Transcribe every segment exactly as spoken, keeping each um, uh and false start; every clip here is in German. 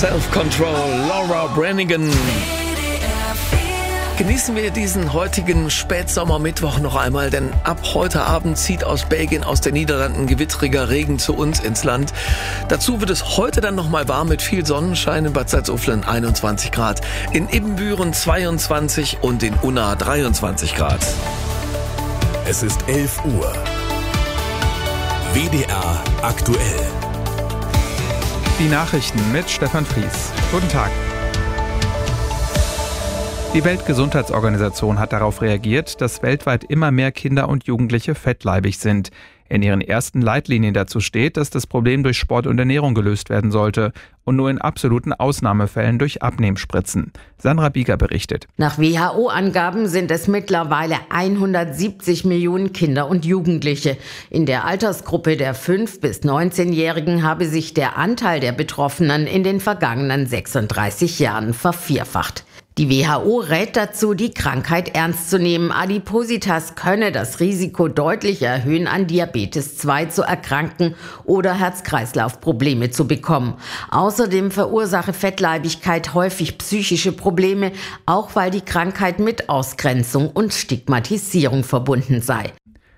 Self-Control, Laura Branigan. Genießen wir diesen heutigen Spätsommermittwoch noch einmal, denn ab heute Abend zieht aus Belgien, aus den Niederlanden gewittriger Regen zu uns ins Land. Dazu wird es heute dann noch mal warm mit viel Sonnenschein, in Bad Salzuflen einundzwanzig Grad, in Ibbenbüren zweiundzwanzig und in Unna dreiundzwanzig Grad. Es ist elf Uhr. W D R aktuell. Die Nachrichten mit Stefan Fries. Guten Tag. Die Weltgesundheitsorganisation hat darauf reagiert, dass weltweit immer mehr Kinder und Jugendliche fettleibig sind. In ihren ersten Leitlinien dazu steht, dass das Problem durch Sport und Ernährung gelöst werden sollte und nur in absoluten Ausnahmefällen durch Abnehmspritzen. Sandra Bieger berichtet. Nach W H O-Angaben sind es mittlerweile hundertsiebzig Millionen Kinder und Jugendliche. In der Altersgruppe der fünf- bis neunzehnjährigen habe sich der Anteil der Betroffenen in den vergangenen sechsunddreißig Jahren vervierfacht. Die W H O rät dazu, die Krankheit ernst zu nehmen. Adipositas könne das Risiko deutlich erhöhen, an Diabetes zwei zu erkranken oder Herz-Kreislauf-Probleme zu bekommen. Außerdem verursache Fettleibigkeit häufig psychische Probleme, auch weil die Krankheit mit Ausgrenzung und Stigmatisierung verbunden sei.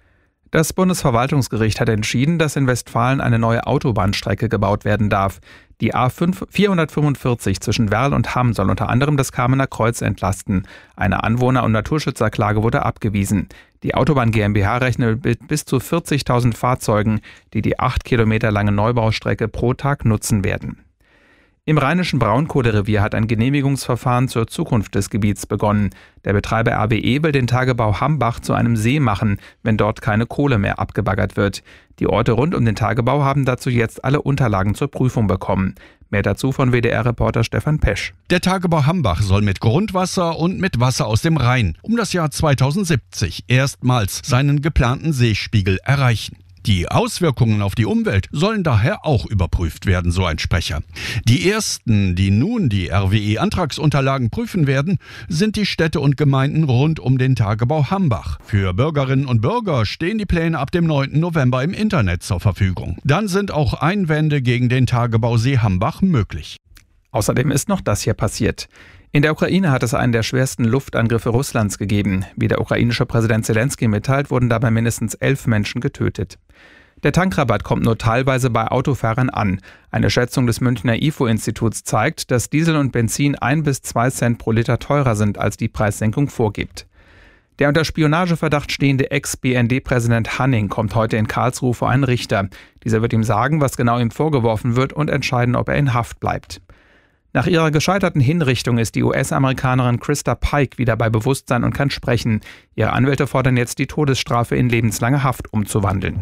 Das Bundesverwaltungsgericht hat entschieden, dass in Westfalen eine neue Autobahnstrecke gebaut werden darf. Die A vierhundertfünfundvierzig zwischen Werl und Hamm soll unter anderem das Kamener Kreuz entlasten. Eine Anwohner- und Naturschützerklage wurde abgewiesen. Die Autobahn GmbH rechnet mit bis zu vierzigtausend Fahrzeugen, die die acht Kilometer lange Neubaustrecke pro Tag nutzen werden. Im Rheinischen Braunkohlerevier hat ein Genehmigungsverfahren zur Zukunft des Gebiets begonnen. Der Betreiber R W E will den Tagebau Hambach zu einem See machen, wenn dort keine Kohle mehr abgebaggert wird. Die Orte rund um den Tagebau haben dazu jetzt alle Unterlagen zur Prüfung bekommen. Mehr dazu von W D R-Reporter Stefan Pesch. Der Tagebau Hambach soll mit Grundwasser und mit Wasser aus dem Rhein um das Jahr zweitausendsiebzig erstmals seinen geplanten Seespiegel erreichen. Die Auswirkungen auf die Umwelt sollen daher auch überprüft werden, so ein Sprecher. Die ersten, die nun die R W E-Antragsunterlagen prüfen werden, sind die Städte und Gemeinden rund um den Tagebau Hambach. Für Bürgerinnen und Bürger stehen die Pläne ab dem neunten November im Internet zur Verfügung. Dann sind auch Einwände gegen den Tagebausee Hambach möglich. Außerdem ist noch das hier passiert. In der Ukraine hat es einen der schwersten Luftangriffe Russlands gegeben. Wie der ukrainische Präsident Zelensky mitteilt, wurden dabei mindestens elf Menschen getötet. Der Tankrabatt kommt nur teilweise bei Autofahrern an. Eine Schätzung des Münchner I F O-Instituts zeigt, dass Diesel und Benzin ein bis zwei Cent pro Liter teurer sind, als die Preissenkung vorgibt. Der unter Spionageverdacht stehende Ex-B N D-Präsident Hanning kommt heute in Karlsruhe vor einen Richter. Dieser wird ihm sagen, was genau ihm vorgeworfen wird und entscheiden, ob er in Haft bleibt. Nach ihrer gescheiterten Hinrichtung ist die U S-Amerikanerin Krista Pike wieder bei Bewusstsein und kann sprechen. Ihre Anwälte fordern jetzt, die Todesstrafe in lebenslange Haft umzuwandeln.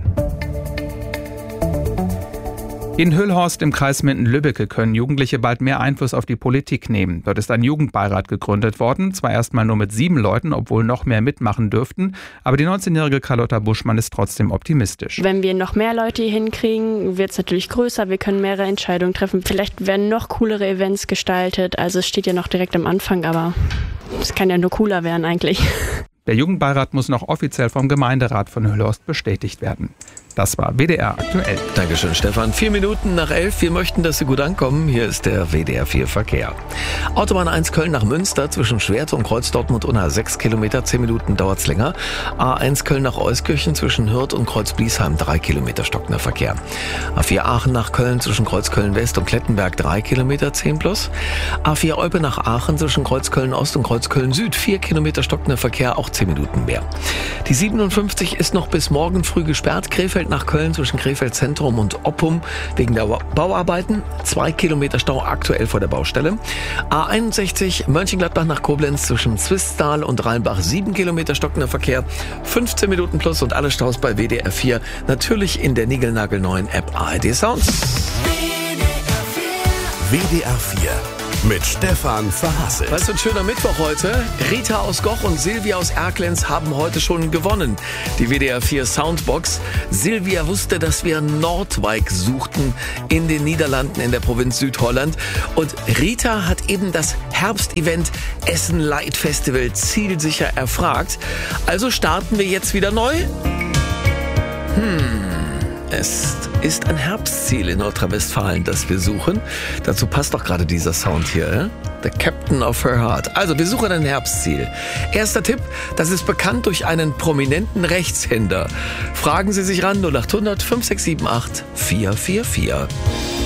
In Hüllhorst im Kreis Minden-Lübbecke können Jugendliche bald mehr Einfluss auf die Politik nehmen. Dort ist ein Jugendbeirat gegründet worden, zwar erstmal nur mit sieben Leuten, obwohl noch mehr mitmachen dürften, aber die neunzehnjährige Carlotta Buschmann ist trotzdem optimistisch. Wenn wir noch mehr Leute hier hinkriegen, wird es natürlich größer, wir können mehrere Entscheidungen treffen. Vielleicht werden noch coolere Events gestaltet, also es steht ja noch direkt am Anfang, aber es kann ja nur cooler werden eigentlich. Der Jugendbeirat muss noch offiziell vom Gemeinderat von Hüllhorst bestätigt werden. Das war W D R aktuell. Dankeschön, Stefan. Vier Minuten nach elf. Wir möchten, dass Sie gut ankommen. Hier ist der W D R vier Verkehr. Autobahn eins Köln nach Münster zwischen Schwert und Kreuz Dortmund-Unna sechs Kilometer, zehn Minuten dauert's länger. A eins Köln nach Euskirchen zwischen Hürth und Kreuz Bliesheim drei Kilometer stockender Verkehr. A vier Aachen nach Köln zwischen Kreuz Köln West und Klettenberg drei Kilometer, zehn plus. A vier Olpe nach Aachen zwischen Kreuz Köln Ost und Kreuz Köln Süd vier Kilometer stockender Verkehr, auch zehn Minuten mehr. Die siebenundfünfzig ist noch bis morgen früh gesperrt. Krefeld nach Köln zwischen Krefeld Zentrum und Oppum wegen der Bauarbeiten. Zwei Kilometer Stau aktuell vor der Baustelle. A einundsechzig Mönchengladbach nach Koblenz zwischen Zwisttal und Rheinbach sieben Kilometer stockender Verkehr. fünfzehn Minuten plus und alle Staus bei W D R vier. Natürlich in der niegelnagelneuen App A R D Sounds. W D R vier mit Stefan Verhassel. Was für ein schöner Mittwoch heute. Rita aus Goch und Silvia aus Erklenz haben heute schon gewonnen. Die W D R vier Soundbox. Silvia wusste, dass wir Noordwijk suchten in den Niederlanden in der Provinz Südholland. Und Rita hat eben das Herbstevent Essen Light Festival zielsicher erfragt. Also starten wir jetzt wieder neu? Hm. Es ist ein Herbstziel in Nordrhein-Westfalen, das wir suchen. Dazu passt doch gerade dieser Sound hier, äh? The Captain of Her Heart. Also, wir suchen ein Herbstziel. Erster Tipp, das ist bekannt durch einen prominenten Rechtshänder. Fragen Sie sich ran, null acht hundert fünf sechs sieben acht vier vier vier.